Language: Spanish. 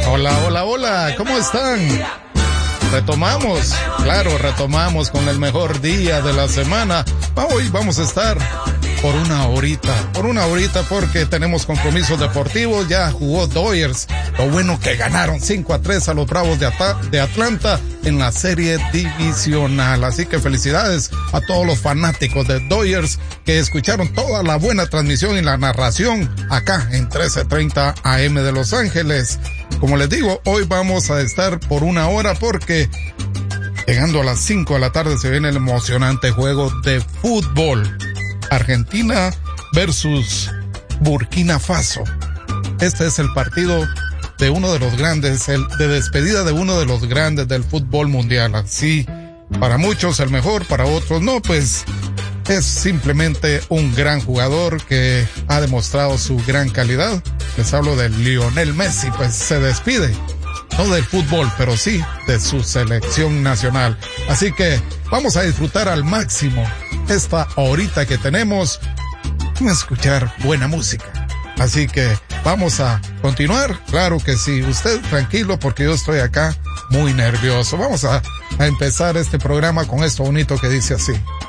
Hola, hola, hola, ¿cómo están? Retomamos con el mejor día de la semana. Hoy vamos a estar por una horita porque tenemos compromisos deportivos. Ya jugó Dodgers, lo bueno que ganaron 5-3 a los Bravos de Atlanta en la serie divisional. Así que felicidades a todos los fanáticos de Dodgers que escucharon toda la buena transmisión y la narración acá en 1330 AM de Los Ángeles. Como les digo, hoy vamos a estar por una hora porque llegando a las 5 de la tarde se viene el emocionante juego de fútbol. Argentina versus Burkina Faso. Este es el partido de uno de los grandes, el de despedida de uno de los grandes del fútbol mundial. Así, para muchos el mejor, para otros no, pues es simplemente un gran jugador que ha demostrado su gran calidad. Les hablo de Lionel Messi, pues se despide, no del fútbol, pero sí de su selección nacional. Así que vamos a disfrutar al máximo esta horita que tenemos, a escuchar buena música. Así que vamos a continuar, claro que sí, usted tranquilo porque yo estoy acá muy nervioso. Vamos a empezar este programa con esto bonito que dice así.